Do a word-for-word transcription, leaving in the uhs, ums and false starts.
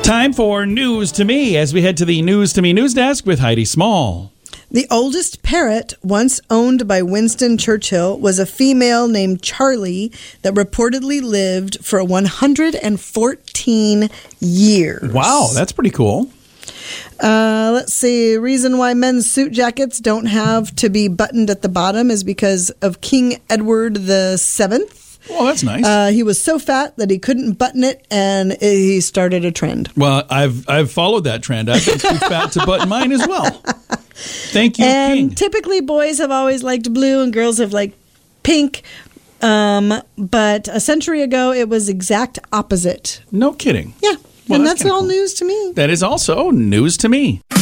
Time for News to Me as we head to the News to Me news desk with Heidi Small. The oldest parrot once owned by Winston Churchill was a female named Charlie that reportedly lived for one hundred fourteen years. Wow, that's pretty cool. Uh, let's see. Reason why men's suit jackets don't have to be buttoned at the bottom is because of King Edward the Seventh. Well, that's nice. Uh, he was so fat that he couldn't button it, and he started a trend. Well, I've I've followed that trend. I've been too fat to button mine as well. Thank you, and King. Typically, boys have always liked blue, and girls have liked pink. Um, but a century ago, it was exact opposite. No kidding. Yeah, Well, and that's that's all cool. news to me. That is also news to me.